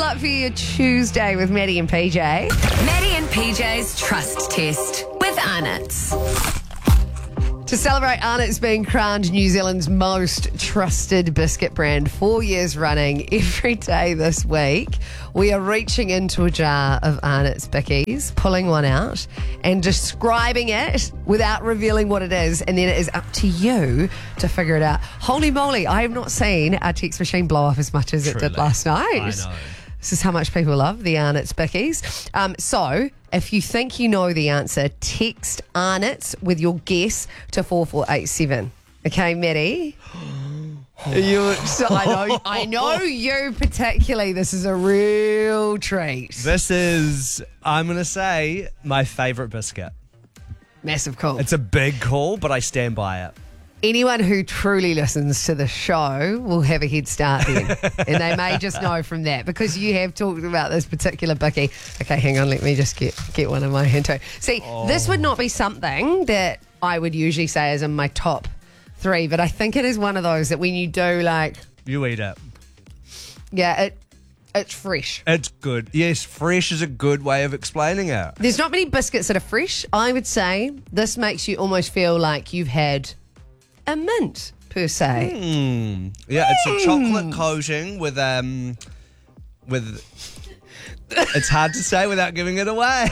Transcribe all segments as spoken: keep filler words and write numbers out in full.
up for your Tuesday with Maddie and P J. Maddie and P J's Trust Test with Arnott's. To celebrate Arnott's being crowned New Zealand's most trusted biscuit brand four years running, every day this week, we are reaching into a jar of Arnott's Bickies, pulling one out and describing it without revealing what it is. And then it is up to you to figure it out. Holy moly, I have not seen our text machine blow up as much as Truly. it did last night. I know. This is how much people love the Arnott's Bickies. Um, so, if you think you know the answer, text Arnott's with your guess to four four eight seven. Okay, Maddie? you, so I know, I know you particularly. This is a real treat. This is, I'm going to say, my favourite biscuit. Massive call. It's a big call, but I stand by it. Anyone who truly listens to the show will have a head start then. And they may just know from that because you have talked about this particular Bicky. Okay, hang on, let me just get, get one in my hand too. See, oh. This would not be something that I would usually say is in my top three, but I think it is one of those that when you do like... You eat it. Yeah, it it's fresh. It's good. Yes, fresh is a good way of explaining it. There's not many biscuits that are fresh. I would say this makes you almost feel like you've had... a mint, per se. Mm. Yeah, it's a chocolate coating with, um, with, it's hard to say without giving it away.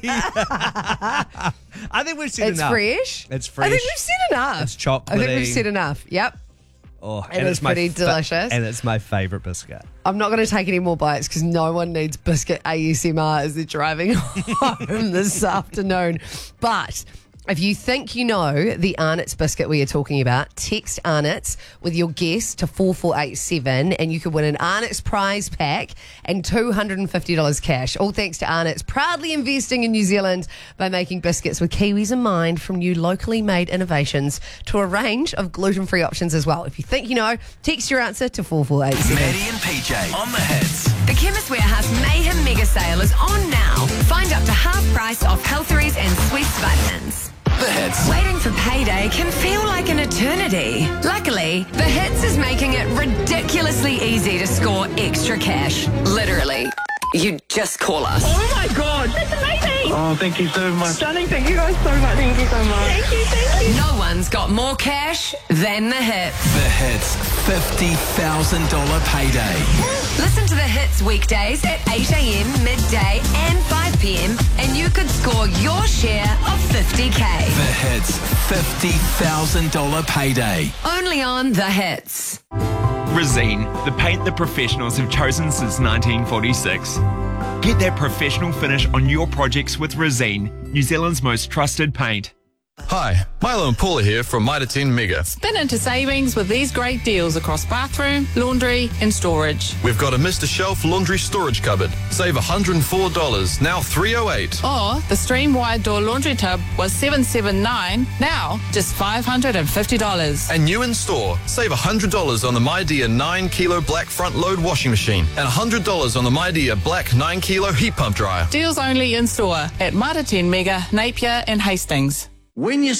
I think we've said it's enough. Fresh? It's fresh. I think we've said enough. It's chocolatey. I think we've said enough. Yep. Oh, it is pretty fa- delicious. And it's my favourite biscuit. I'm not going to take any more bites because no one needs biscuit A S M R as they're driving home this afternoon. But... if you think you know the Arnott's biscuit we are talking about, text Arnott's with your guess to four four eight seven and you could win an Arnott's prize pack and two hundred fifty dollars cash. All thanks to Arnott's, proudly investing in New Zealand by making biscuits with Kiwis in mind, from new locally made innovations to a range of gluten-free options as well. If you think you know, text your answer to four four eight seven. Maddie and P J on the hits. The Chemist Warehouse Mayhem Mega Sale is on now. Find up to half price off Healtheries and Swiss vitamins. The hits. Waiting for payday can feel like an eternity. Luckily, The Hits is making it ridiculously easy to score extra cash. Literally. You just call us. Oh my God, that's amazing. Oh, thank you so much. Stunning, thank you guys so much. Thank you so much. Thank you, thank you. No one's got more cash than The Hits. The Hits fifty thousand dollars payday. Listen to The Hits weekdays at eight a.m, midday and five p.m. and you could score your share of fifty K. The Hits fifty thousand dollars payday. Only on The Hits. Resene, the paint that professionals have chosen since nineteen forty-six. Get that professional finish on your projects with Resene, New Zealand's most trusted paint. Hi, Milo and Paula here from Mitre ten Mega. Spin into savings with these great deals across bathroom, laundry and storage. We've got a Mister Shelf laundry storage cupboard. Save one hundred four dollars, now three oh eight. Or the Stream wide door laundry tub was seven hundred seventy-nine dollars, now just five hundred fifty dollars. And new in store, save one hundred dollars on the MyDear nine kilo black front load washing machine and one hundred dollars on the MyDear black nine kilo heat pump dryer. Deals only in store at Mitre ten Mega, Napier and Hastings. When you